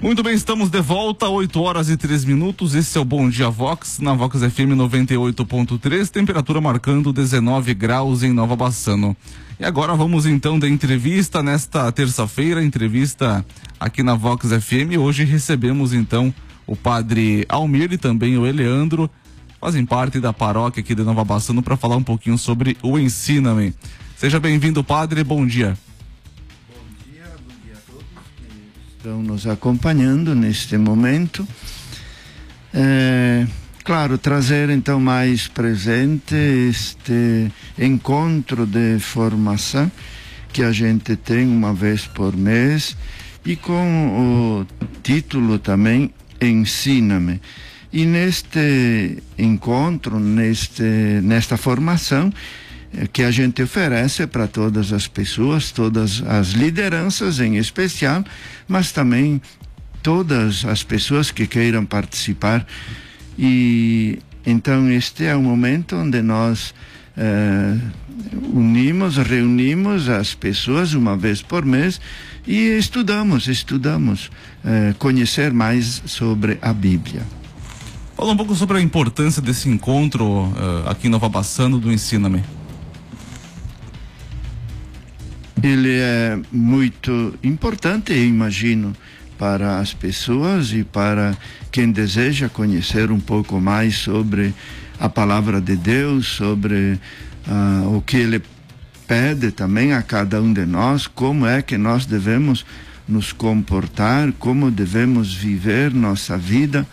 Muito bem, estamos de volta, 8h03. Esse é o Bom Dia Vox, na Vox FM 98.3, temperatura marcando 19 graus em Nova Bassano. E agora vamos então da entrevista nesta terça-feira, entrevista aqui na Vox FM. Hoje recebemos então o padre Almir e também o Eleandro, fazem parte da paróquia aqui de Nova Bassano, para falar um pouquinho sobre o Ensina-me. Seja bem-vindo, padre, bom dia. Bom dia a todos que estão nos acompanhando neste momento. Claro, trazer então mais presente este encontro de formação que a gente tem uma vez por mês e com o título também Ensina-me. E neste encontro, nesta formação que a gente oferece para todas as pessoas, todas as lideranças em especial, mas também todas as pessoas que queiram participar. E então este é o momento onde nós reunimos as pessoas uma vez por mês e estudamos conhecer mais sobre a Bíblia. Fala um pouco sobre a importância desse encontro aqui em Nova Bassano do Ensina-me. Ele é muito importante, eu imagino, para as pessoas e para quem deseja conhecer um pouco mais sobre a palavra de Deus, sobre o que Ele pede também a cada um de nós, como é que nós devemos nos comportar, como devemos viver nossa vida,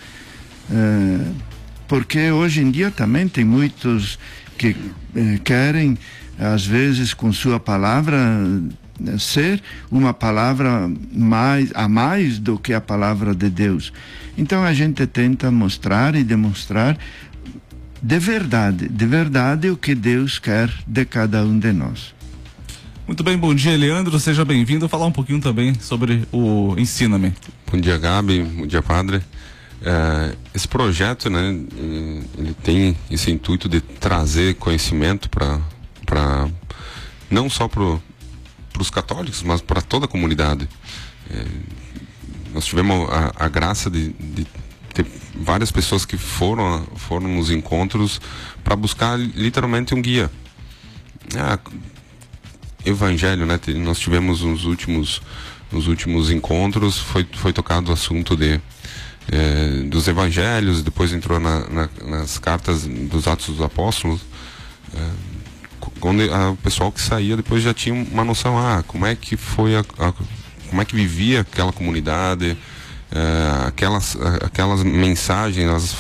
porque hoje em dia também tem muitos que querem, às vezes, com sua palavra, ser uma palavra a mais do que a palavra de Deus. Então a gente tenta mostrar e demonstrar de verdade o que Deus quer de cada um de nós. Muito bem, bom dia, Leandro, seja bem-vindo. Falar um pouquinho também sobre o Ensina-me. Bom dia, Gabi, bom dia, padre. Esse projeto, né, ele tem esse intuito de trazer conhecimento para não só para os católicos, mas para toda a comunidade. Nós tivemos a graça de ter várias pessoas que foram nos encontros para buscar literalmente um guia. Evangelho, né? Nós tivemos nos últimos encontros, foi tocado o assunto dos evangelhos, depois entrou nas cartas dos Atos dos Apóstolos, quando o pessoal que saía depois já tinha uma noção, como é que foi como é que vivia aquela comunidade, aquelas mensagens,